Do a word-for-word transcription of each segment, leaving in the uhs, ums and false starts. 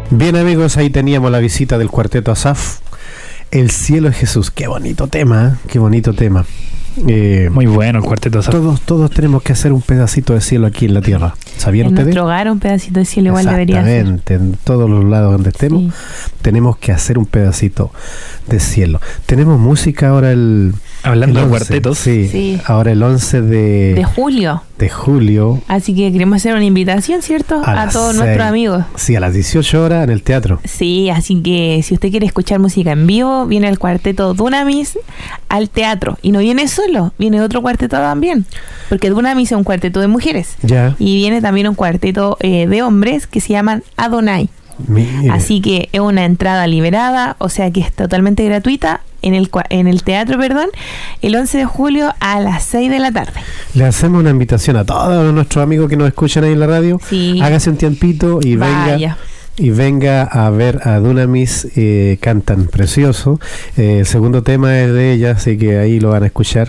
Bien, amigos, ahí teníamos la visita del Cuarteto Asaf, El cielo es Jesús. Qué bonito tema, ¿eh? Qué bonito tema. Eh, Muy bueno el Cuarteto Asaf. Todos, todos tenemos que hacer un pedacito de cielo aquí en la tierra. ¿Sabían en ustedes? En nuestro hogar un pedacito de cielo igual debería ser. Exactamente, en todos los lados donde estemos, sí, tenemos que hacer un pedacito de cielo. Tenemos música ahora el... Hablando el de once, cuartetos. Sí, sí, ahora el once de... De julio. De julio. Así que queremos hacer una invitación, ¿cierto? A, a todos nuestros amigos. Sí, a las dieciocho horas en el teatro. Sí, así que si usted quiere escuchar música en vivo, viene el Cuarteto Dunamis al teatro. Y no viene solo, viene otro cuarteto también. Porque Dunamis es un cuarteto de mujeres. Ya. Y viene también un cuarteto eh, de hombres que se llaman Adonai. Mire. Así que es una entrada liberada, o sea que es totalmente gratuita en el en el teatro, perdón, el once de julio a las seis de la tarde. Le hacemos una invitación a todos nuestros amigos que nos escuchan ahí en la radio. Sí. Hágase un tiempito y Vaya. venga y venga a ver a Dunamis, eh, cantan precioso. Eh, el segundo tema es de ella, así que ahí lo van a escuchar.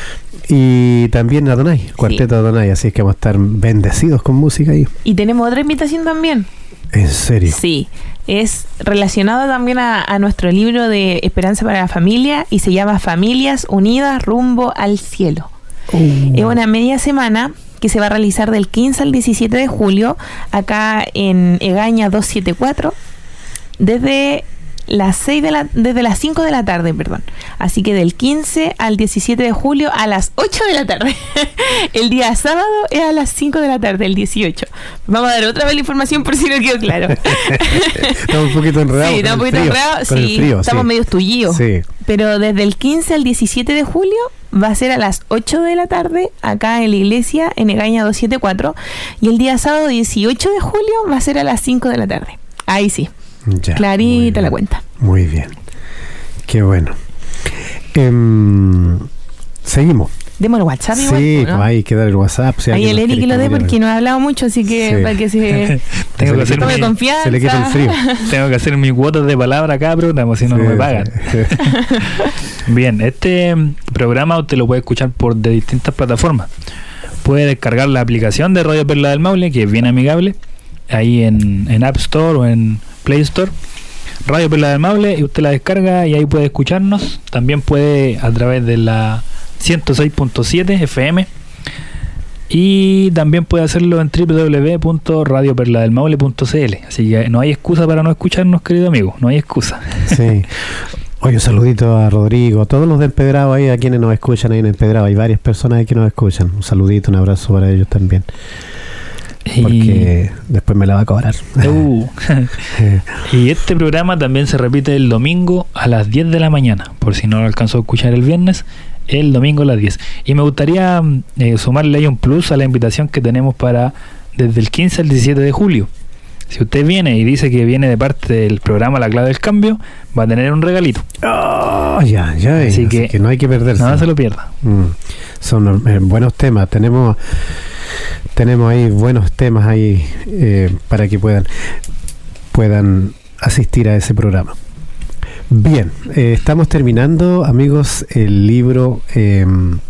Y también Adonai, Cuarteto sí. Adonai, así que vamos a estar bendecidos con música ahí. Y tenemos otra invitación también. ¿En serio? Sí, es relacionado también a, a nuestro libro de Esperanza para la Familia y se llama Familias Unidas Rumbo al Cielo. Uh. Es una media semana que se va a realizar del quince al diecisiete de julio acá en Egaña doscientos setenta y cuatro desde las seis de la desde las cinco de la tarde, perdón. Así que del quince al diecisiete de julio a las ocho de la tarde. El día sábado es a las cinco de la tarde, el dieciocho. Vamos a dar otra vez la información por si no quedó claro. Estamos un poquito enredados. Sí, estamos un poquito enredados. Sí, frío, estamos sí. medio tullidos. Sí. Pero desde el quince al diecisiete de julio va a ser a las ocho de la tarde acá en la iglesia en Egaña doscientos setenta y cuatro. Y el día sábado dieciocho de julio va a ser a las cinco de la tarde. Ahí sí. Ya, clarita la cuenta. Muy bien. Qué bueno. Um, seguimos. Demos el WhatsApp igual. Sí, ¿no? pues hay que dar el WhatsApp. Si ahí el Eric que lo dé porque no ha hablado mucho, así que sí. para que se tengo que hacer tome mi, confianza. Se le quita el frío. Tengo que hacer mis cuotas de palabra acá, programa, si no, sí, no me pagan. Sí. Bien, este programa usted lo puede escuchar por de distintas plataformas. Puede descargar la aplicación de Radio Perla del Maule, que es bien amigable, ahí en, en App Store o en Play Store. Radio Perla del Maule, y usted la descarga y ahí puede escucharnos. También puede a través de la ciento seis punto siete F M y también puede hacerlo en doble u doble u doble u punto radio perla del maule punto c l. Así que no hay excusa para no escucharnos, querido amigo, no hay excusa. Sí. Oye, un saludito a Rodrigo, a todos los de Empedrado ahí, a quienes nos escuchan ahí en Empedrado. Hay varias personas ahí que nos escuchan. Un saludito, un abrazo para ellos también. Porque y... después me la va a cobrar. Uh. Y este programa también se repite el domingo a las diez de la mañana, por si no lo alcanzó a escuchar el viernes, el domingo a las diez. Y me gustaría eh, sumarle ahí un plus a la invitación que tenemos para desde el quince al diecisiete de julio. Si usted viene y dice que viene de parte del programa La Clave del Cambio, va a tener un regalito. Oh, ya, ya. Así, así que, que no hay que perderse. No se lo pierda. Mm. Son eh, buenos temas. Tenemos tenemos ahí buenos temas ahí eh, para que puedan puedan asistir a ese programa. Bien, eh, estamos terminando, amigos, el libro eh,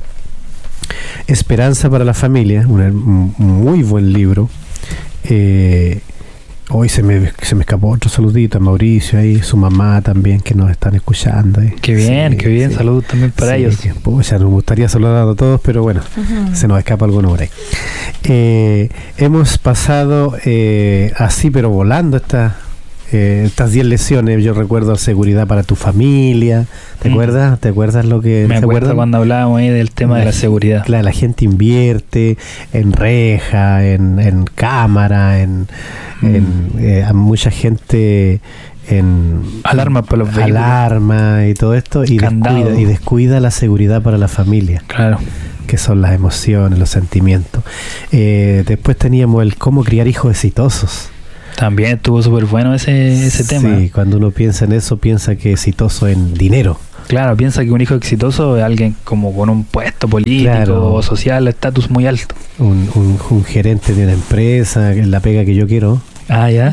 Esperanza para la Familia, un, un muy buen libro. Eh, hoy se me, se me escapó otro saludito a Mauricio ahí, su mamá también, que nos están escuchando. Eh. Qué bien, sí, qué bien, sí. Saludos también para sí, ellos. Pues ya nos gustaría saludar a todos, pero bueno, uh-huh. Se nos escapa alguno por ahí. Eh, hemos pasado eh, así, pero volando esta... Eh, estas diez lecciones. Yo recuerdo seguridad para tu familia. ¿Te mm. acuerdas? ¿Te acuerdas lo que me acuerdo cuando hablábamos ahí del tema la, de la seguridad? Claro, la gente invierte en reja, en, en cámara, en, mm. en eh, a mucha gente en alarma para los vehículos, alarma y todo esto y descuida, y descuida la seguridad para la familia. Claro. Que son las emociones, los sentimientos. Eh, después teníamos el cómo criar hijos exitosos. También estuvo súper bueno ese, ese tema. Sí, cuando uno piensa en eso, piensa que exitoso en dinero. Claro, piensa que un hijo exitoso es alguien como con un puesto político, claro, social, estatus muy alto. Un, un, un gerente de una empresa, la pega que yo quiero. Ah, ya.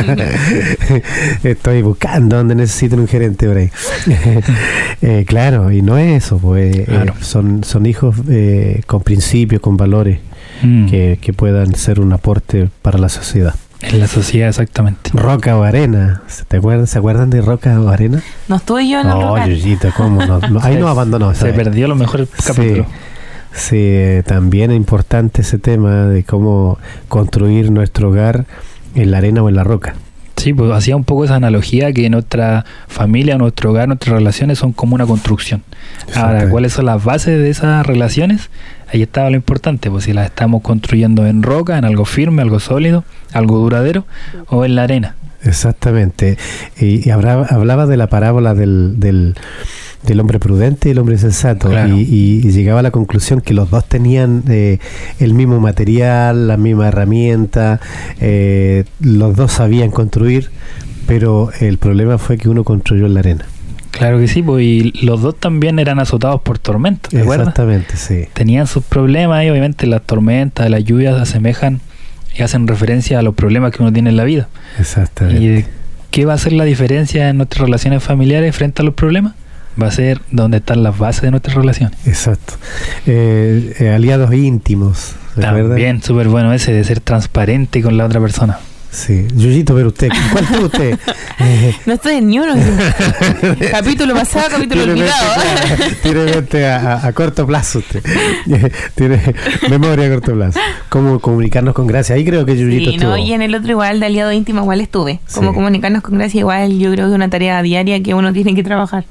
Estoy buscando donde necesito un gerente por ahí. eh, claro, y no es eso, pues claro. eh, son, son hijos eh, con principios, con valores, mm. que, que puedan ser un aporte para la sociedad. En la sociedad, exactamente. Roca o arena. ¿Se acuerdan, ¿se acuerdan de Roca o arena? No estuve yo en el Oh, roca. Yuyito, ¿cómo? No, no, ahí nos abandonó. Se ¿sabes? perdió los mejores capítulos. Sí, sí, también es importante ese tema de cómo construir nuestro hogar en la arena o en la roca. Sí, pues hacía un poco esa analogía que nuestra familia, nuestro hogar, nuestras relaciones son como una construcción. Ahora, ¿cuáles son las bases de esas relaciones? Ahí estaba lo importante, pues si las estamos construyendo en roca, en algo firme, algo sólido, algo duradero, o en la arena. Exactamente. Y, y hablaba, hablaba de la parábola del, del, del hombre prudente y el hombre sensato. Claro. Y, y, y llegaba a la conclusión que los dos tenían eh, el mismo material, la misma herramienta, eh, los dos sabían construir, pero el problema fue que uno construyó en la arena. Claro que sí, pues y los dos también eran azotados por tormentas, ¿te acuerdas? Exactamente, sí. Tenían sus problemas y obviamente las tormentas, las lluvias se asemejan y hacen referencia a los problemas que uno tiene en la vida. Exactamente. ¿Y qué va a ser la diferencia en nuestras relaciones familiares frente a los problemas? Va a ser donde están las bases de nuestras relaciones. Exacto. Eh, eh, aliados íntimos, ¿se acuerdan? También súper bueno ese de ser transparente con la otra persona. Sí. Yuyito, pero usted, ¿cuál fue usted? Eh, No estoy en ni uno. Capítulo pasado, capítulo Tiene olvidado. mente, claro, tiene mente a, a, a corto plazo usted. Tiene memoria a corto plazo. ¿Cómo comunicarnos con gracia? Ahí creo que Yuyito Sí, estuvo. no, y en el otro igual de aliado íntimo igual estuve. Como Sí. comunicarnos con gracia igual yo creo que es una tarea diaria que uno tiene que trabajar.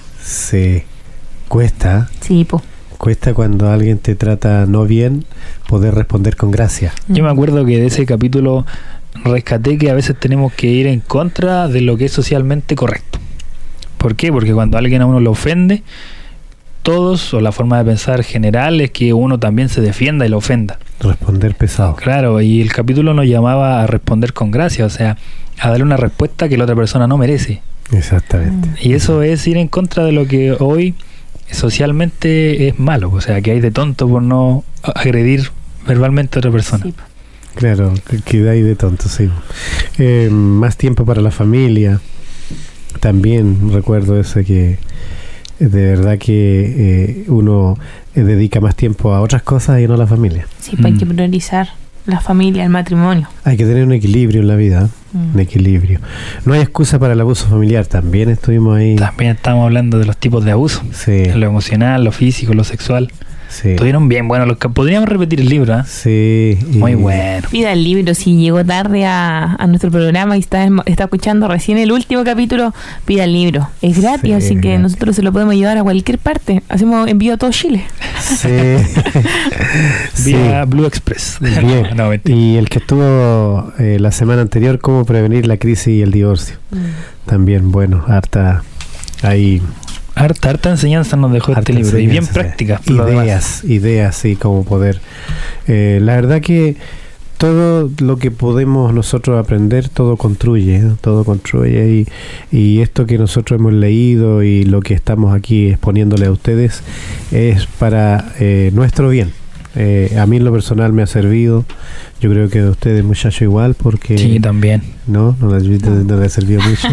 Sí. Cuesta, Sí, po. cuesta cuando alguien te trata no bien poder responder con gracia. Yo me acuerdo que de ese capítulo rescaté que a veces tenemos que ir en contra de lo que es socialmente correcto. ¿Por qué? Porque cuando alguien a uno lo ofende, todos, o la forma de pensar general es que uno también se defienda y lo ofenda. Responder pesado. Claro, y el capítulo nos llamaba a responder con gracia, o sea, a darle una respuesta que la otra persona no merece. Exactamente. Y eso es ir en contra de lo que hoy socialmente es malo, o sea, que hay de tonto por no agredir verbalmente a otra persona. Sí, po. Claro, que, que hay de tonto, sí. Eh, más tiempo para la familia. También recuerdo ese que de verdad que eh, uno eh, dedica más tiempo a otras cosas y no a la familia. Sí, pues hay Mm. que priorizar la familia, el matrimonio. Hay que tener un equilibrio en la vida, ¿eh? Mm. Un equilibrio. No hay excusa para el abuso familiar. También estuvimos ahí. También estamos hablando de los tipos de abuso, Sí, lo emocional, lo físico, lo sexual. sí. Estuvieron bien buenos los que podríamos repetir el libro, ¿eh? Sí. y- Muy bueno. Pida el libro, si llegó tarde a, a nuestro programa y está, está escuchando recién el último capítulo, pida el libro. Es gratis, Sí, así es que gratis. nosotros se lo podemos llevar a cualquier parte. Hacemos envío a todo Chile. Sí. Vía Blue Express. Bien. No, mentira. Y el que estuvo eh, la semana anterior, cómo prevenir la crisis y el divorcio. También, bueno, harta ahí. Harta, harta enseñanza nos dejó harta este libro. Y bien enseñanza, sí. práctica. por lo demás. Ideas, ideas, sí, cómo poder. Eh, la verdad que todo lo que podemos nosotros aprender, todo construye, ¿eh? Todo construye. Y, y esto que nosotros hemos leído y lo que estamos aquí exponiéndole a ustedes es para eh, nuestro bien. Eh, a mí en lo personal me ha servido. Yo creo que a ustedes, muchachos, igual, porque Sí, también. no, no, les- no les ha servido mucho,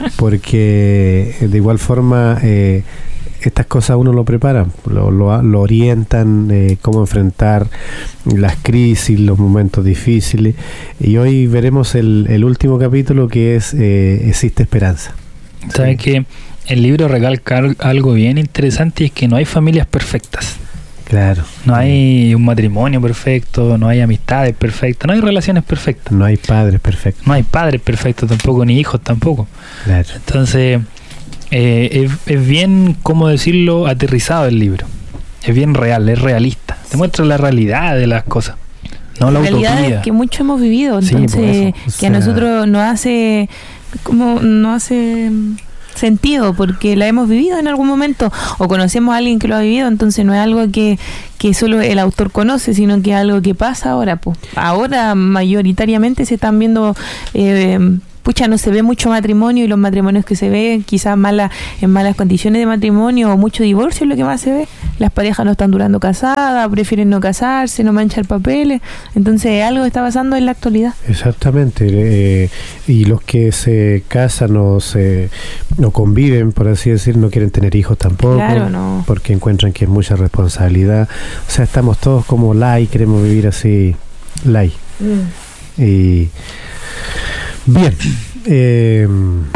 porque eh, de igual forma eh, estas cosas uno lo prepara, lo, lo, lo orientan, eh, cómo enfrentar las crisis, los momentos difíciles. Y hoy veremos el, el último capítulo, que es eh, Existe Esperanza. ¿Sabes Sí. que el libro recalca al- algo bien interesante y es que no hay familias perfectas? Claro. No hay un matrimonio perfecto, no hay amistades perfectas, no hay relaciones perfectas. No hay padres perfectos. No hay padres perfectos tampoco, ni hijos tampoco. Claro. Entonces, eh, es, es bien, ¿cómo decirlo?, aterrizado el libro. Es bien real, es realista. Te muestra la realidad de las cosas, no la realidad utopía. es que mucho hemos vivido, Sí, por entonces eso. O que sea- a nosotros nos hace como no hace mm, sentido porque la hemos vivido en algún momento o conocemos a alguien que lo ha vivido, entonces no es algo que, que solo el autor conoce, sino que es algo que pasa ahora. Pues ahora mayoritariamente se están viendo eh, pucha, no se ve mucho matrimonio y los matrimonios que se ven quizás mala, en malas condiciones de matrimonio o mucho divorcio es lo que más se ve. Las parejas no están durando casadas, prefieren no casarse, no manchar papeles. Entonces algo está pasando en la actualidad. Exactamente, eh, y los que se casan o se o conviven, por así decir, no quieren tener hijos tampoco, Claro, no. porque encuentran que es mucha responsabilidad. O sea, estamos todos como light, queremos vivir así light. Y Bien. Eh,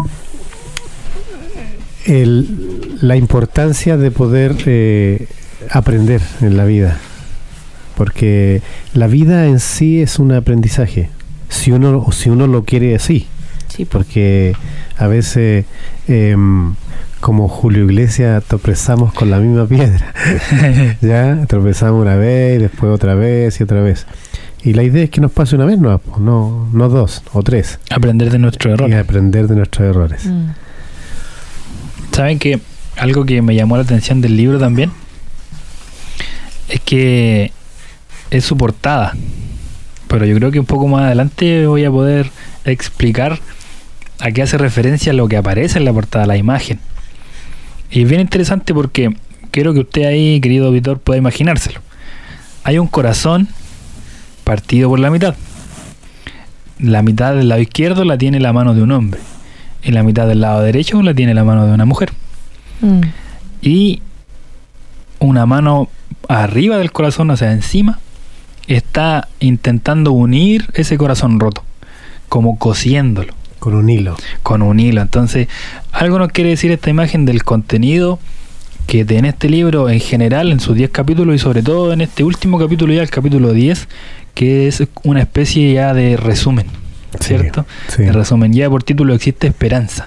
el, la importancia de poder eh, aprender en la vida. Porque la vida en sí es un aprendizaje. Si uno, si uno lo quiere así. Sí. Porque a veces... Eh, como Julio Iglesias tropezamos con la misma piedra. Ya, tropezamos una vez y después otra vez y otra vez. Y la idea es que nos pase una vez, no, no, no dos o tres. Aprender de nuestros errores. Y aprender de nuestros errores. Mm. ¿Saben que algo que me llamó la atención del libro también? Es que es su portada. Pero yo creo que un poco más adelante voy a poder explicar a qué hace referencia lo que aparece en la portada, la imagen. Y es bien interesante porque quiero que usted ahí, querido auditor, pueda imaginárselo. Hay un corazón partido por la mitad. La mitad del lado izquierdo la tiene la mano de un hombre. Y la mitad del lado derecho la tiene la mano de una mujer. Mm. Y una mano arriba del corazón, o sea, encima, está intentando unir ese corazón roto, como cosiéndolo. Con un hilo. Con un hilo. Entonces, algo nos quiere decir esta imagen del contenido que en este libro en general, en sus diez capítulos y sobre todo en este último capítulo ya, el capítulo diez, que es una especie ya de resumen, ¿cierto? Sí, sí. De resumen. Ya por título existe esperanza.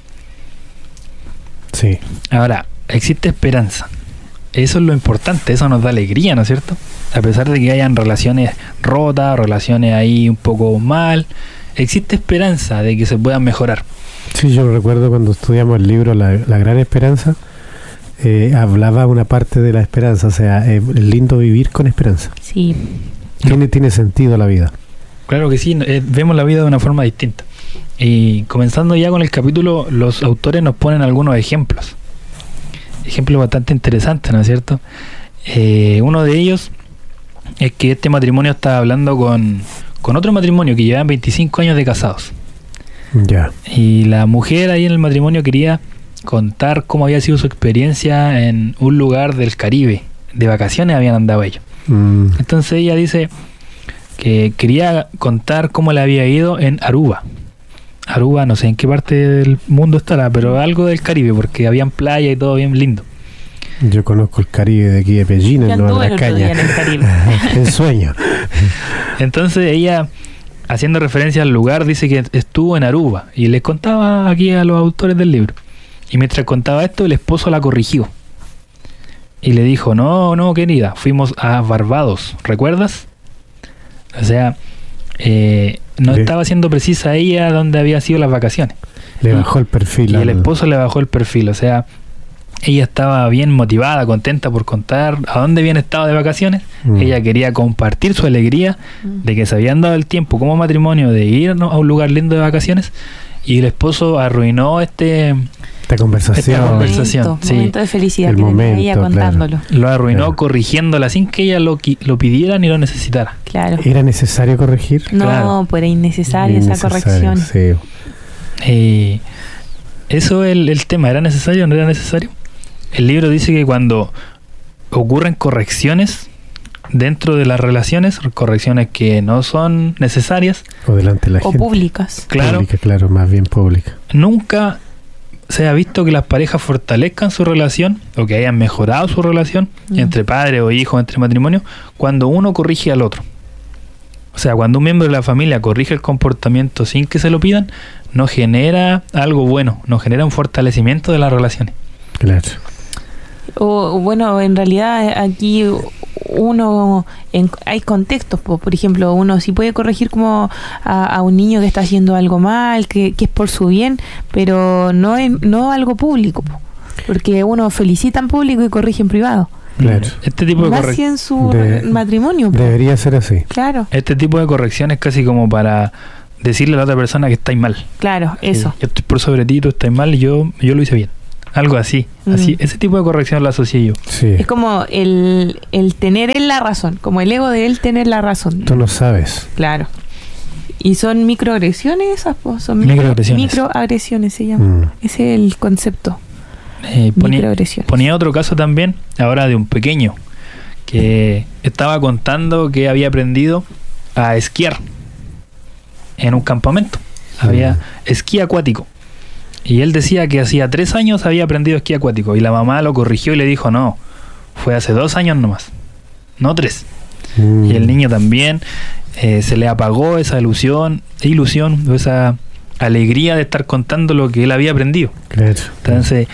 Sí. Ahora, existe esperanza. Eso es lo importante, eso nos da alegría, ¿no es cierto? A pesar de que hayan relaciones rotas, relaciones ahí un poco mal, existe esperanza de que se puedan mejorar. Sí, yo recuerdo cuando estudiamos el libro La, la Gran Esperanza, eh, hablaba una parte de la esperanza, o sea, eh, es lindo vivir con esperanza. Sí. Tiene, tiene sentido la vida. Claro que sí, eh, vemos la vida de una forma distinta. Y comenzando ya con el capítulo, los autores nos ponen algunos ejemplos. Ejemplos bastante interesantes, ¿no es cierto? Eh, uno de ellos es que este matrimonio está hablando con... con otro matrimonio que llevaban veinticinco años de casados. Ya. Y la mujer ahí en el matrimonio quería contar cómo había sido su experiencia en un lugar del Caribe. De vacaciones habían andado ellos. Mm. Entonces ella dice que quería contar cómo le había ido en Aruba. Aruba, no sé en qué parte del mundo estará, pero algo del Caribe, porque habían playa y todo bien lindo. Yo conozco el Caribe de aquí de Pellín, en Nueva Caña. En, el Caribe. En sueño. Entonces ella, haciendo referencia al lugar, dice que estuvo en Aruba y les contaba aquí a los autores del libro. Y mientras contaba esto, el esposo la corrigió y le dijo: no, no, querida, fuimos a Barbados, ¿recuerdas? O sea, eh, no le, estaba siendo precisa ella dónde había sido las vacaciones. Le y, bajó el perfil. Y al... el esposo le bajó el perfil, o sea, ella estaba bien motivada, contenta por contar a dónde habían estado de vacaciones. Mm. Ella quería compartir su alegría mm. de que se habían dado el tiempo como matrimonio de ir a un lugar lindo de vacaciones, y el esposo arruinó este esta conversación. Esta conversación. Momento, sí. momento de felicidad el que momento, tenía ella contándolo. Claro. Lo arruinó claro. corrigiéndola sin que ella lo, lo pidiera ni lo necesitara. Claro. ¿Era necesario corregir? No, claro. pues era innecesaria esa corrección. Sí. Eh, eso es el, el tema. ¿Era necesario o no era necesario? El libro dice que cuando ocurren correcciones dentro de las relaciones, correcciones que no son necesarias o delante de la o gente, públicas, claro, pública, claro, más bien pública, nunca se ha visto que las parejas fortalezcan su relación o que hayan mejorado su relación mm. entre padre o hijo, entre matrimonio, cuando uno corrige al otro. O sea, cuando un miembro de la familia corrige el comportamiento sin que se lo pidan, no genera algo bueno, no genera un fortalecimiento de las relaciones. Claro. O bueno, en realidad aquí uno, en, hay contextos, po. Por ejemplo, uno sí puede corregir como a, a un niño que está haciendo algo mal, que, que es por su bien, pero no es no algo público, po. Porque uno felicita en público y corrige en privado. Claro. Este tipo de más si en su de, matrimonio, po. Debería ser así. Claro. Este tipo de corrección es casi como para decirle a la otra persona que estáis mal. Claro, eso. Sí, yo estoy por sobre ti, tú estás mal y yo, yo lo hice bien. Algo así, mm. así, ese tipo de corrección lo asocié yo. Sí. Es como el, el tener él la razón, como el ego de él tener la razón. Tú no sabes. Claro. ¿Y son microagresiones esas? Son microagresiones. Microagresiones se llama. Mm. Ese es el concepto. Eh, ponía, ponía otro caso también, ahora de un pequeño, que estaba contando que había aprendido a esquiar. en un campamento. Había esquí acuático. Y él decía que hacía tres años había aprendido esquí acuático. Y la mamá lo corrigió y le dijo, no, fue hace dos años nomás, no tres. Mm. Y el niño también eh, se le apagó esa ilusión, ilusión, esa alegría de estar contando lo que él había aprendido. Claro. Entonces,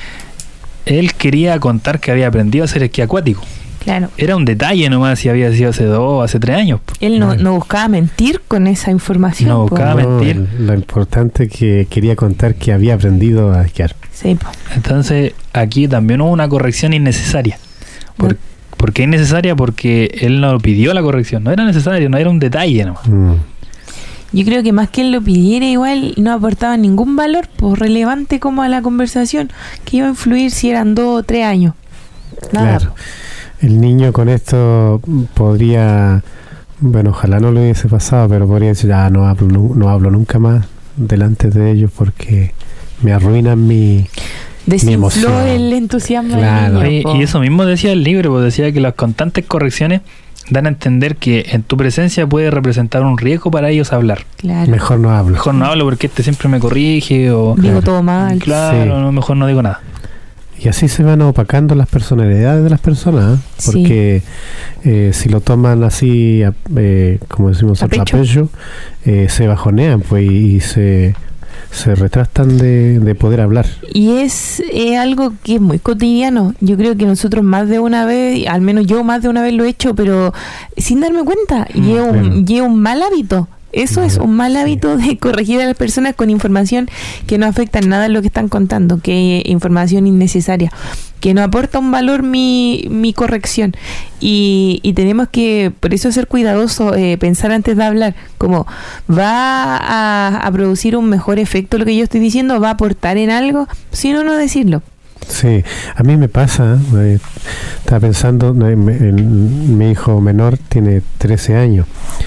él quería contar que había aprendido a hacer esquí acuático. Claro. Era un detalle nomás si había sido hace dos, hace tres años. Él no, no buscaba mentir con esa información. No buscaba no, mentir. Lo importante es que quería contar que había aprendido a esquiar. Sí, po. Entonces, aquí también hubo una corrección innecesaria. Por, no. ¿Por qué innecesaria? Porque él no pidió la corrección. No era necesario, no era un detalle nomás. Mm. Yo creo que más que él lo pidiera, igual no aportaba ningún valor pues, relevante como a la conversación que iba a influir si eran dos o tres años. Nada. Claro. El niño con esto podría, bueno, ojalá no lo hubiese pasado, pero podría decir, ya no hablo, no, no hablo nunca más delante de ellos porque me arruinan mi, mi emoción. Desinfló el entusiasmo Claro. del niño, Y, y eso mismo decía el libro, pues decía que las constantes correcciones dan a entender que en tu presencia puede representar un riesgo para ellos hablar. Claro. Mejor no hablo. Mejor no hablo porque este siempre me corrige o... Digo Claro. todo mal. Claro, Sí. no, mejor no digo nada. Y así se van opacando las personalidades de las personas, ¿eh? Porque sí. eh, si lo toman así, eh, como decimos, a pecho, eh, se bajonean pues y, y se, se retractan de, de poder hablar. Y es eh, algo que es muy cotidiano. Yo creo que nosotros más de una vez, al menos yo más de una vez lo he hecho, pero sin darme cuenta, mm, y es un, bueno. y es un mal hábito. Eso es un mal hábito de corregir a las personas con información que no afecta en nada en lo que están contando, que es información innecesaria, que no aporta un valor mi, mi corrección. Y, y tenemos que, por eso, ser cuidadosos, eh, pensar antes de hablar, como va a, a producir un mejor efecto lo que yo estoy diciendo, va a aportar en algo, si no, no decirlo. Sí, a mí me pasa, eh, estaba pensando, eh, me, el, mi hijo menor tiene trece años.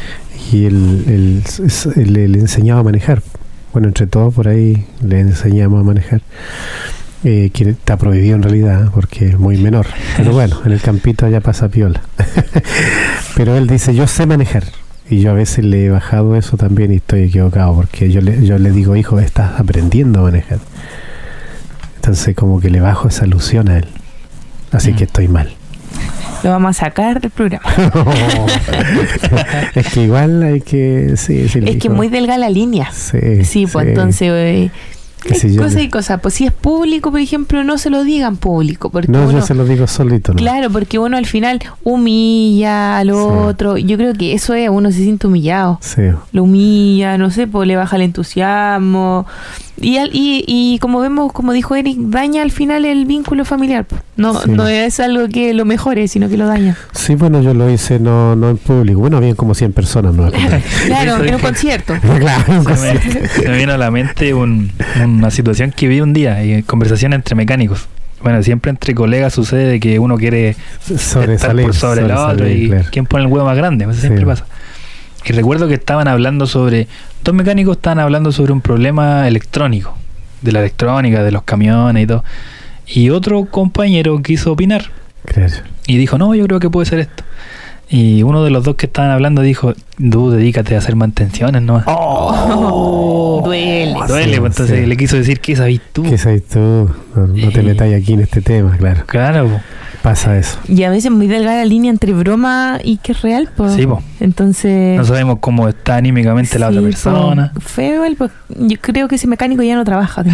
Y él, él, él, él le enseñaba a manejar. Bueno, entre todos por ahí le enseñamos a manejar. Eh, que está prohibido en realidad porque es muy menor. Pero bueno, en el campito ya pasa piola. Pero él dice, yo sé manejar. Y yo a veces le he bajado eso también y estoy equivocado porque yo le, yo le digo, hijo, estás aprendiendo a manejar. Entonces como que le bajo esa ilusión a él. Así mm. que estoy mal. Lo vamos a sacar del programa. Es que igual hay que... Sí, sí, es que muy delgada la línea. Sí, sí pues sí. entonces... Eh, Si cosas y cosas. Pues si es público, por ejemplo, no se lo digan público. Porque no, uno, yo se lo digo solito. ¿No? Claro, porque uno al final humilla al otro. Sí. Yo creo que eso es, uno se siente humillado. Sí. Lo humilla, no sé, pues le baja el entusiasmo. Y, al, y, y como vemos, como dijo Eric, daña al final el vínculo familiar. No, sí. no es algo que lo mejore, sino que lo daña. Sí, bueno, yo lo hice no, no en público. Bueno, habían como cien personas. ¿No? Claro, en un concierto. Claro, un concierto. Se, me, se me vino a la mente un, una situación que vi un día, y conversación entre mecánicos. Bueno, siempre entre colegas sucede que uno quiere sobre estar salir, por sobre, sobre el otro y claro. quién pone el huevo más grande. Eso siempre sí. pasa. Y recuerdo que estaban hablando sobre, dos mecánicos estaban hablando sobre un problema electrónico, de la electrónica, de los camiones y todo. Y otro compañero quiso opinar. Claro. Y dijo, no, yo creo que puede ser esto. Y uno de los dos que estaban hablando dijo, tú dedícate a hacer mantenciones nomás. Oh, oh, duele. Duele, sí, pues entonces sí. le quiso decir, ¿qué sabes tú? ¿Qué sabes tú? No, no te metáis aquí en este tema, claro. Claro, po. Pasa eso. Y a veces muy delgada la línea entre broma y que es real, pues. Sí, po. Entonces... No sabemos cómo está anímicamente sí, la otra persona. Po. Feo, el, pues, yo creo que ese mecánico ya no trabaja.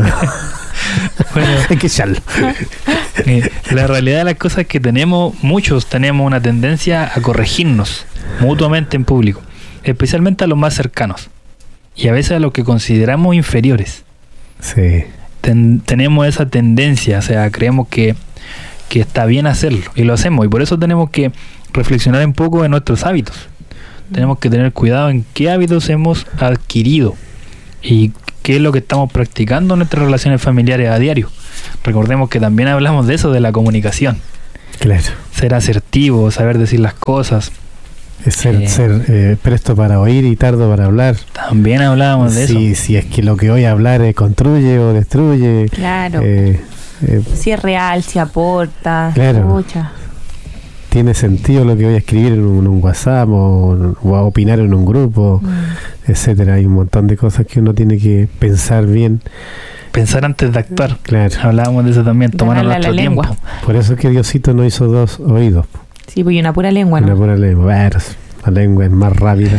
Bueno, hay que echarlo. Eh, la realidad de las cosas es que tenemos, muchos tenemos una tendencia a corregirnos mutuamente en público, especialmente a los más cercanos y a veces a los que consideramos inferiores. Sí. Ten, tenemos esa tendencia, o sea, creemos que, que está bien hacerlo y lo hacemos, y por eso tenemos que reflexionar un poco en nuestros hábitos. Tenemos que tener cuidado en qué hábitos hemos adquirido y qué es lo que estamos practicando en nuestras relaciones familiares a diario. Recordemos que también hablamos de eso, de la comunicación. Claro. Ser asertivo, saber decir las cosas. Es ser, eh, ser eh, presto para oír y tardo para hablar. También hablábamos de sí, eso. Si es que lo que voy a hablar eh, construye o destruye. Claro. Eh, eh, si es real, si aporta. Claro. Mucha. tiene sentido lo que voy a escribir en un, en un WhatsApp o, o a opinar en un grupo, mm. etcétera. Hay un montón de cosas que uno tiene que pensar bien. Pensar antes de actuar. Claro. Hablábamos de eso también, tomar nuestro tiempo. Lengua. Por eso es que Diosito no hizo dos oídos. Sí, pues una pura lengua, ¿no? Una pura lengua. Bueno, la lengua es más rápida.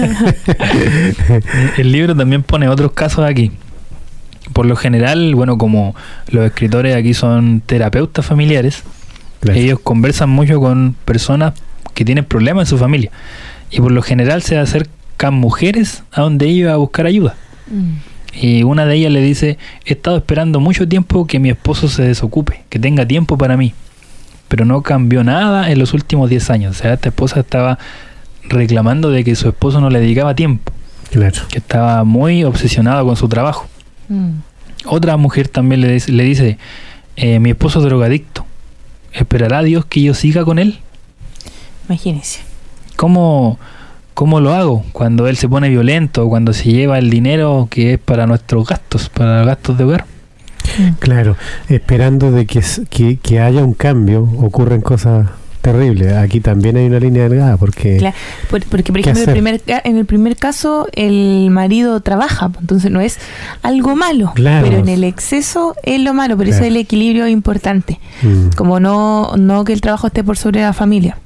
El libro también pone otros casos aquí. Por lo general, bueno, como los escritores aquí son terapeutas familiares, claro. ellos conversan mucho con personas que tienen problemas en su familia. Y por lo general se acercan mujeres a donde ellos a buscar ayuda. Mm. Y una de ellas le dice, he estado esperando mucho tiempo que mi esposo se desocupe, que tenga tiempo para mí. Pero no cambió nada en los últimos diez años. O sea, esta esposa estaba reclamando de que su esposo no le dedicaba tiempo. Claro. Que estaba muy obsesionado con su trabajo. Mm. Otra mujer también le, le dice, eh, mi esposo es drogadicto. ¿Esperará a Dios que yo siga con él? Imagínese. ¿Cómo, ¿Cómo lo hago? Cuando él se pone violento, cuando se lleva el dinero que es para nuestros gastos, para los gastos de hogar. Claro, esperando de que, que, que haya un cambio, ocurren cosas terribles. Aquí también hay una línea delgada, porque... Claro, porque, por ejemplo, el primer, en el primer caso, el marido trabaja, entonces no es algo malo, claro. pero en el exceso es lo malo, por claro. eso el equilibrio es importante. Mm. Como no, no que el trabajo esté por sobre la familia.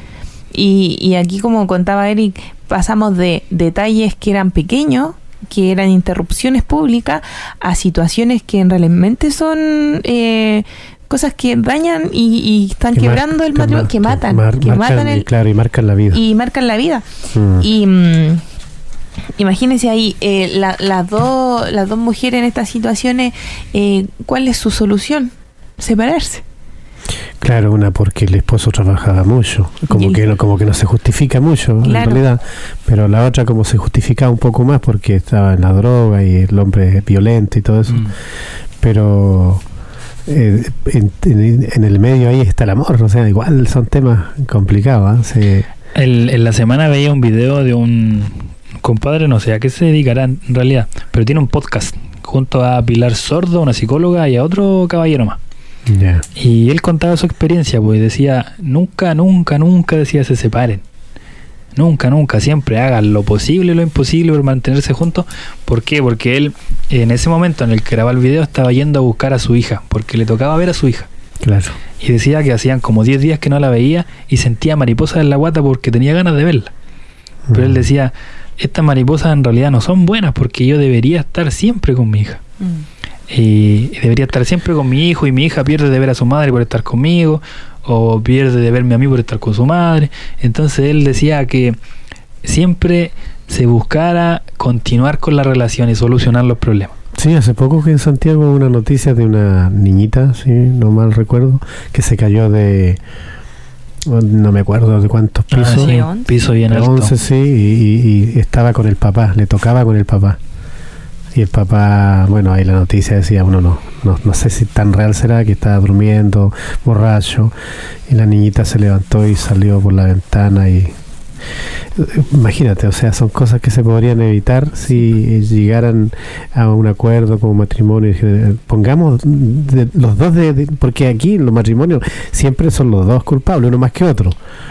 Y, y aquí, como contaba Eric, pasamos de detalles que eran pequeños, que eran interrupciones públicas, a situaciones que realmente son eh, cosas que dañan y, y están que quebrando mar, el matrimonio, que, mar, que matan, mar, que marcan, matan el, claro, y marcan la vida. Y marcan la vida. Mm. Y mm, imagínense ahí, eh, la, las dos las dos mujeres en estas situaciones, eh, ¿cuál es su solución? Separarse. Claro, una porque el esposo trabajaba mucho, como el, que no, como que no se justifica mucho claro. en realidad, pero la otra como se justificaba un poco más porque estaba en la droga y el hombre es violento y todo eso, mm. pero eh, en, en, en el medio ahí está el amor, o sea, igual son temas complicados. ¿eh? Se... El, en la semana veía un video de un compadre, no sé a qué se dedicará en realidad, pero tiene un podcast junto a Pilar Sordo, una psicóloga, y a otro caballero más. Yeah. Y él contaba su experiencia, pues decía, nunca, nunca, nunca decía se separen, nunca, nunca, siempre hagan lo posible y lo imposible por mantenerse juntos. ¿Por qué? Porque él en ese momento en el que grababa el video estaba yendo a buscar a su hija, porque le tocaba ver a su hija. Claro. Y decía que hacían como diez días que no la veía y sentía mariposas en la guata porque tenía ganas de verla. Mm. Pero él decía, estas mariposas en realidad no son buenas porque yo debería estar siempre con mi hija. Mm. Y debería estar siempre con mi hijo y mi hija pierde de ver a su madre por estar conmigo o pierde de verme a mí por estar con su madre. Entonces él decía que siempre se buscara continuar con la relación y solucionar los problemas. Sí, hace poco que en Santiago hubo una noticia de una niñita, sí, no mal recuerdo, que se cayó de... no me acuerdo de cuántos pisos. Ah, sí, once. Piso bien alto. once, sí, y, y estaba con el papá, le tocaba con el papá. Y el papá, bueno, ahí la noticia decía, uno no, no, no sé si tan real será, que estaba durmiendo, borracho, y la niñita se levantó y salió por la ventana y... Imagínate, o sea, son cosas que se podrían evitar si llegaran a un acuerdo como matrimonio. Pongamos de, los dos, de, de, porque aquí los matrimonios siempre son los dos culpables, uno más que otro.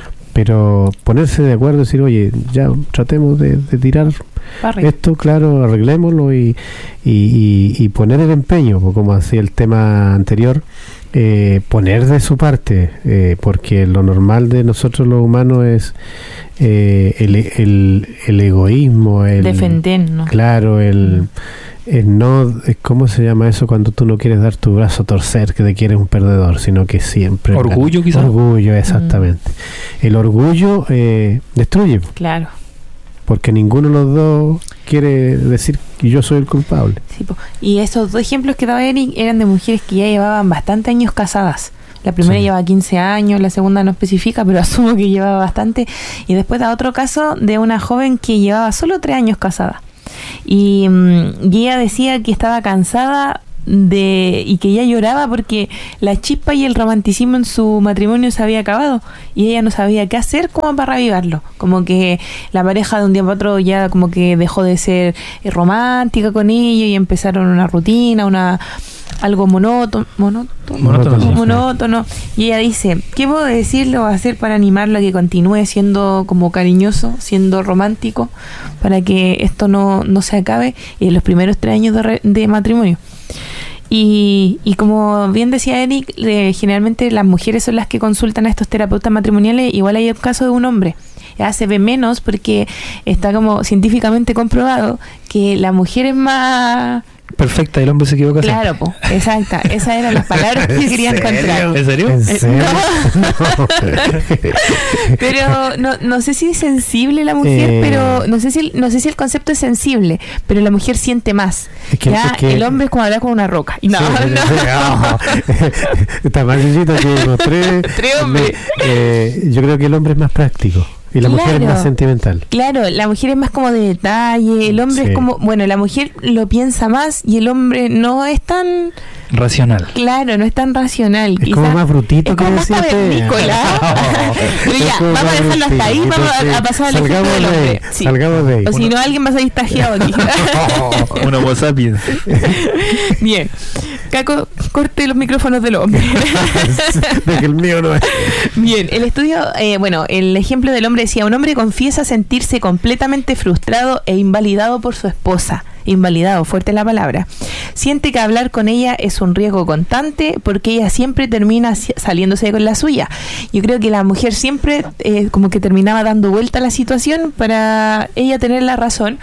Pero ponerse de acuerdo y decir, oye, ya tratemos de, de tirar Barry. esto, claro, arreglémoslo y, y, y, y poner el empeño, como hacía el tema anterior, eh, poner de su parte, eh, porque lo normal de nosotros los humanos es eh, el, el, el egoísmo, el defendernos. Claro, el... Eh, no, ¿cómo se llama eso cuando tú no quieres dar tu brazo a torcer, que te quieres un perdedor, sino que siempre... Orgullo, quizás. Orgullo, exactamente. Mm. El orgullo eh, destruye. Claro. Porque ninguno de los dos quiere decir que yo soy el culpable. Sí, po. Y esos dos ejemplos que daba Eric eran de mujeres que ya llevaban bastante años casadas. La primera sí. llevaba quince años, la segunda no especifica, pero asumo que llevaba bastante. Y después da otro caso de una joven que llevaba solo tres años casada. Y, y ella decía que estaba cansada de y que ella lloraba porque la chispa y el romanticismo en su matrimonio se había acabado y ella no sabía qué hacer como para reavivarlo, como que la pareja de un día para otro ya como que dejó de ser romántica con ellos y empezaron una rutina, una algo monótono, monótono, monótono, monótono. Y ella dice, ¿qué puedo decirle o hacer para animarlo a que continúe siendo como cariñoso, siendo romántico, para que esto no, no se acabe en los primeros tres años de, re, de matrimonio? Y, y como bien decía Eric, eh, generalmente las mujeres son las que consultan a estos terapeutas matrimoniales. Igual hay el caso de un hombre. Ya se ve menos porque está como científicamente comprobado que la mujer es más perfecta y el hombre se equivoca. Claro, po, exacta. Esas eran las palabras que yo quería encontrar. ¿En serio? ¿En serio? No. Pero no, no sé si es sensible la mujer, eh, pero no sé si no sé si el concepto es sensible, pero la mujer siente más. Es que, ya es que, el hombre es como hablar con una roca. No, sí, no. Está más chiquito que los tres. Tres hombres. Eh, yo creo que el hombre es más práctico. Y la claro, mujer es más sentimental. Claro, la mujer es más como de detalle, el hombre sí. es como, bueno, la mujer lo piensa más y el hombre no es tan racional. Claro, no es tan racional. Es como más brutito, es como más cavernícola. Pero ya, vamos a dejarlo hasta ahí, vamos a, a pasar al ejemplo del hombre. Sí. Salgamos de ahí. O si no, alguien va a salir tajeado aquí. Una Homo sapiens. Bien. Caco, corte los micrófonos del hombre. De que el mío no es. Bien, el estudio, eh, bueno, el ejemplo del hombre decía, un hombre confiesa sentirse completamente frustrado e invalidado por su esposa. Invalidado, fuerte la palabra. Siente que hablar con ella es un riesgo constante porque ella siempre termina saliéndose con la suya. Yo creo que la mujer siempre eh, como que terminaba dando vuelta a la situación para ella tener la razón.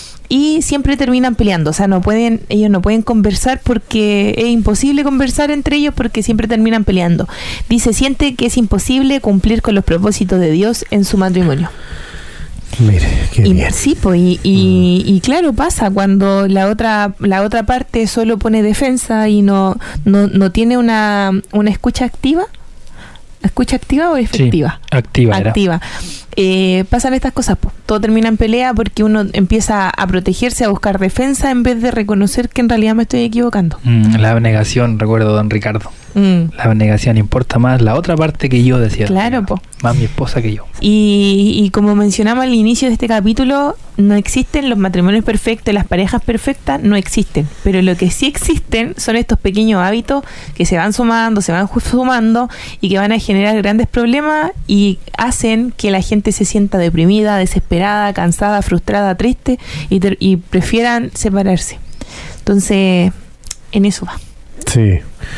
Y siempre terminan peleando, o sea, no pueden, ellos no pueden conversar porque es imposible conversar entre ellos porque siempre terminan peleando. Dice, siente que es imposible cumplir con los propósitos de Dios en su matrimonio. Mire, qué y, bien. Sí, pues, y, y, mm. y claro, pasa cuando la otra la otra parte solo pone defensa y no no, no tiene una, una escucha activa. ¿Escucha activa o efectiva? Sí, activa. Activa. Eh, pasan estas cosas, po. Todo termina en pelea porque uno empieza a protegerse, a buscar defensa en vez de reconocer que en realidad me estoy equivocando. Mm, la abnegación, recuerdo, don Ricardo. Mm. La abnegación, importa más la otra parte que yo, decía. Claro, po. Más mi esposa que yo. Y, y como mencionamos al inicio de este capítulo, no existen los matrimonios perfectos, las parejas perfectas, no existen. Pero lo que sí existen son estos pequeños hábitos que se van sumando, se van sumando y que van a generar grandes problemas y hacen que la gente se sienta deprimida, desesperada, cansada, frustrada, triste y, ter- y prefieran separarse. Entonces, en eso va. Sí.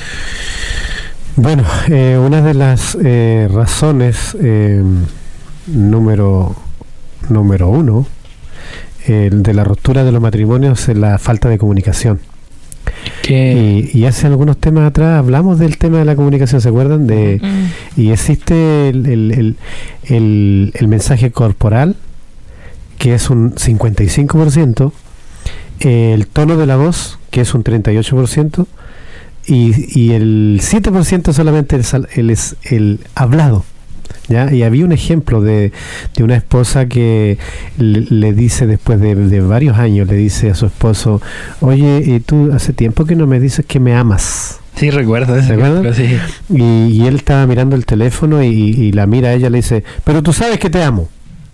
Bueno, eh, una de las eh, razones eh, número número uno eh, de la ruptura de los matrimonios es la falta de comunicación. Y, y hace algunos temas atrás hablamos del tema de la comunicación, ¿se acuerdan? De mm. Y existe el, el, el, el, el mensaje corporal, que es un cincuenta y cinco por ciento, el tono de la voz, que es un treinta y ocho por ciento, y, y el siete por ciento solamente es el, el, el hablado. ¿Ya? Y había un ejemplo de, de una esposa que le, le dice después de, de varios años, le dice a su esposo, oye, ¿y tú hace tiempo que no me dices que me amas? Sí, recuerdo ese ejemplo, sí. Y, y él estaba mirando el teléfono y, y la mira a ella y le dice, pero tú sabes que te amo.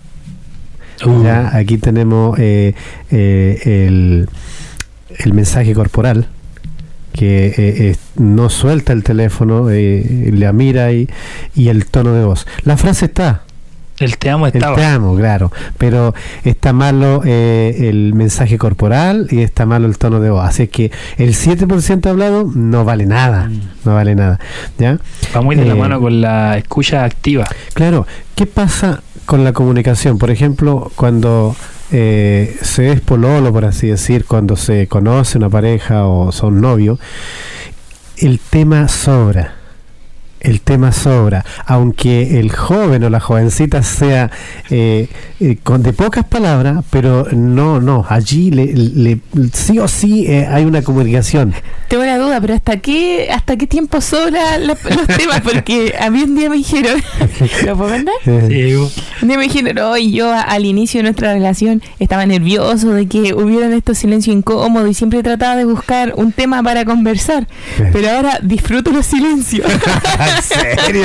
Uh. Ya, aquí tenemos eh, eh, el, el mensaje corporal, que eh, eh, no suelta el teléfono, eh, la mira y, y el tono de voz. La frase está. El te amo estaba. El te amo, claro. Pero está malo eh, el mensaje corporal y está malo el tono de voz. Así que el siete por ciento hablado no vale nada. Mm. No vale nada. ¿Ya? Va muy de eh, la mano con la escucha activa. Claro. ¿Qué pasa con la comunicación? Por ejemplo, cuando eh, se es pololo, por así decir, cuando se conoce una pareja o son novios, el tema sobra. el tema sobra, aunque el joven o la jovencita sea eh, eh, con de pocas palabras, pero no, no, allí le, le, sí o sí eh, hay una comunicación. Tengo una duda, pero ¿hasta qué hasta qué tiempo sobra los, los temas? Porque a mí un día me dijeron, ¿lo puedo contar? Sí. Un día me dijeron, hoy yo a, al inicio de nuestra relación estaba nervioso de que hubieran estos silencios incómodos y siempre trataba de buscar un tema para conversar, pero ahora disfruto los silencios. ¿En serio?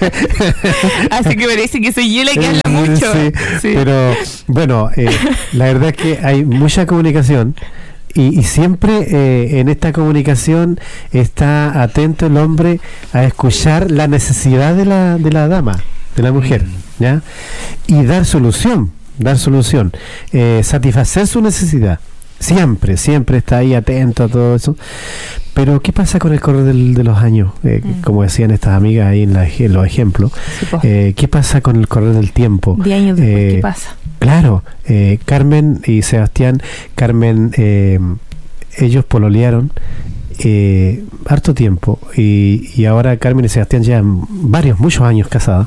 Así que parece que soy yo la que habla mucho. Sí, sí. Pero bueno, eh, la verdad es que hay mucha comunicación y, y siempre eh, en esta comunicación está atento el hombre a escuchar la necesidad de la, de la dama, de la mujer, ¿ya? Y dar solución, dar solución, eh, satisfacer su necesidad. Siempre, siempre está ahí atento a todo eso. Pero ¿qué pasa con el correr del, de los años? Eh, mm. Como decían estas amigas ahí en, la, en los ejemplos. Sí, pues. eh, ¿Qué pasa con el correr del tiempo? De años después, eh, ¿qué pasa? Claro, eh, Carmen y Sebastián, Carmen, eh, ellos pololearon eh, harto tiempo y, y ahora Carmen y Sebastián llevan varios, muchos años casados.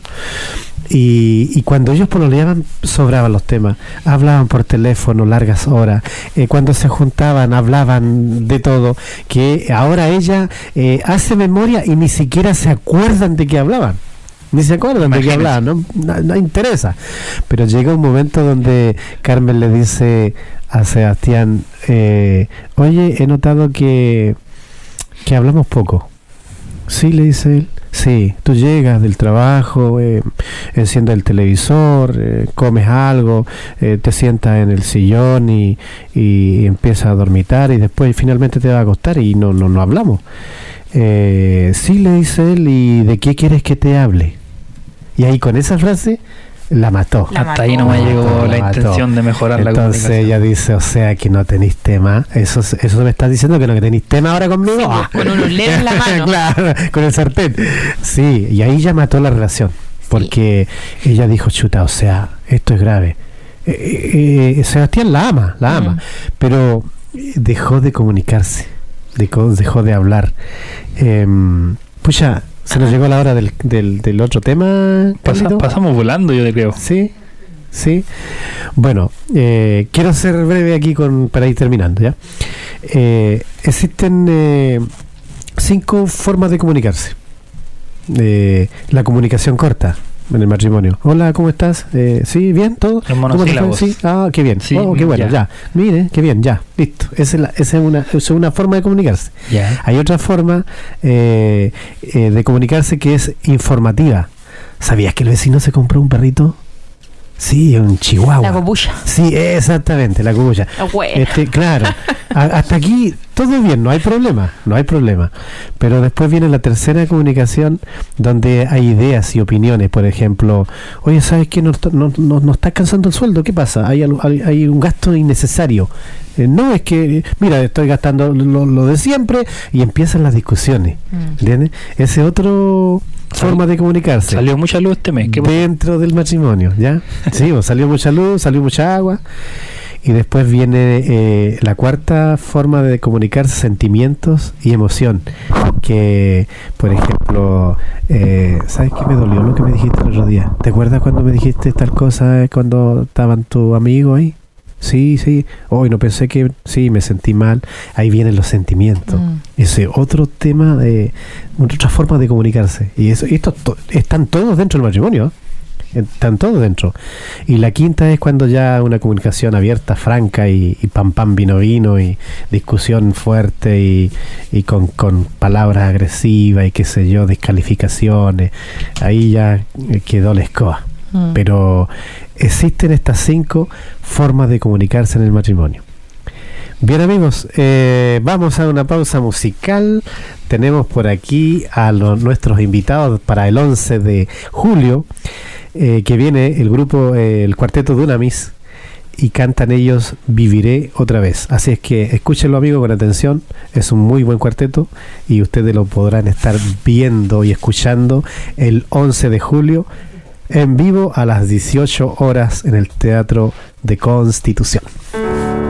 Y, y cuando ellos pololeaban sobraban los temas, hablaban por teléfono largas horas, eh, cuando se juntaban hablaban de todo, que ahora ella eh, hace memoria y ni siquiera se acuerdan de que hablaban, ni se acuerdan Imagínate. de que hablaban, no, no, no interesa. Pero llega un momento donde Carmen le dice a Sebastián, eh, oye, he notado que, que hablamos poco. Sí, le dice él. Sí, tú llegas del trabajo, eh, enciendes el televisor, eh, comes algo, eh, te sientas en el sillón y, y empiezas a dormitar y después finalmente te vas a acostar y no, no, no hablamos. Eh, sí, le dice él, ¿y de qué quieres que te hable? Y ahí con esa frase la mató. La Hasta mató. Ahí no me llegó la, la intención de mejorar Entonces, la comunicación. Entonces ella dice, o sea, que no tenéis tema. Eso eso me estás diciendo que no que tenéis tema ahora conmigo. Sí, ah. Con un ulero en la mano. Claro, con el sartén. Sí, y ahí ya mató la relación. Porque sí. Ella dijo, chuta, o sea, esto es grave. Eh, eh, Sebastián la ama, la ama. Mm. Pero dejó de comunicarse. Dejó, dejó de hablar. Eh, pucha, se nos llegó la hora del, del, del otro tema. Pasa, pasamos volando, yo te creo. Sí, sí. Bueno, eh, quiero ser breve aquí con para ir terminando, ¿ya? Eh, existen eh, cinco formas de comunicarse. Eh, la comunicación corta en el matrimonio. Hola, ¿cómo estás? Eh, sí, bien, todo. Los monosílabos. Sí, ah, qué bien. Sí, oh, qué bueno, ya. ya. Mire, qué bien, ya, listo. Esa es, la, esa es, una, esa es una forma de comunicarse. Ya. Hay otra forma eh, eh, de comunicarse que es informativa. ¿Sabías que el vecino se compró un perrito? Sí, un chihuahua. La copulla. Sí, exactamente, la copulla. Este, claro, a, hasta aquí todo bien, no hay problema, no hay problema. Pero después viene la tercera comunicación donde hay ideas y opiniones. Por ejemplo, oye, ¿sabes qué? Nos, nos, nos, nos está cansando el sueldo, ¿qué pasa? Hay, hay, hay un gasto innecesario. Eh, no, es que, mira, estoy gastando lo, lo de siempre y empiezan las discusiones. Mm. ¿Entiendes? Ese otro... forma de comunicarse. Salió mucha luz este mes. ¿Qué dentro pasó? Del matrimonio, ¿ya? Sí, pues, salió mucha luz, salió mucha agua. Y después viene eh, la cuarta forma de comunicarse, sentimientos y emoción. Que, por ejemplo, eh, ¿sabes qué me dolió lo que me dijiste el otro día? ¿Te acuerdas cuando me dijiste tal cosa cuando estaban tus amigos ahí? Sí, sí. Hoy oh, no pensé que... Sí, me sentí mal. Ahí vienen los sentimientos. Mm. Ese otro tema, de otra forma de comunicarse. Y eso, estos to, están todos dentro del matrimonio. Están todos dentro. Y la quinta es cuando ya una comunicación abierta, franca y, y pam pam vino vino y discusión fuerte y, y con, con palabras agresivas y qué sé yo, descalificaciones. Ahí ya quedó la escoba. Mm. Pero existen estas cinco formas de comunicarse en el matrimonio. Bien, amigos, eh, vamos a una pausa musical. Tenemos por aquí a los, nuestros invitados para el once de julio, eh, que viene el grupo, eh, el cuarteto Dunamis, y cantan ellos Viviré otra vez. Así es que escúchenlo, amigos, con atención. Es un muy buen cuarteto y ustedes lo podrán estar viendo y escuchando el once de julio en vivo a las dieciocho horas en el Teatro de Constitución.